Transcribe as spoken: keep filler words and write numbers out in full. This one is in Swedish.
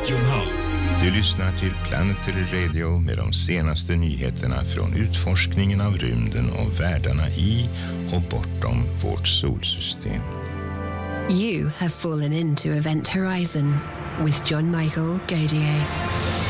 John Hall. Du lyssnar till Planetary Radio med de senaste nyheterna från utforskningen av rymden och världarna i och bortom vårt solsystem. You have fallen into Event Horizon with John Michael Godier.